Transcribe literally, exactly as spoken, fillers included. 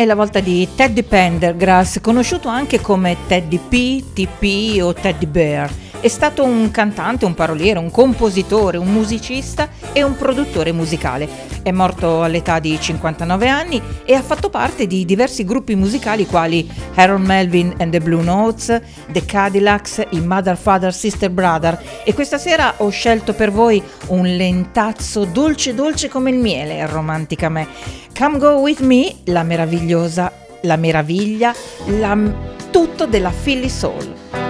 è la volta di Teddy Pendergrass, conosciuto anche come Teddy P, T P o Teddy Bear. È stato un cantante, un paroliere, un compositore, un musicista e un produttore musicale. È morto all'età di cinquantanove anni e ha fatto parte di diversi gruppi musicali quali Harold Melvin and the Blue Notes, The Cadillacs, i Mother Father Sister Brother, e questa sera ho scelto per voi un lentazzo dolce dolce come il miele, romantica me. Come Go With Me, la meravigliosa, la meraviglia, la tutto della Philly Soul.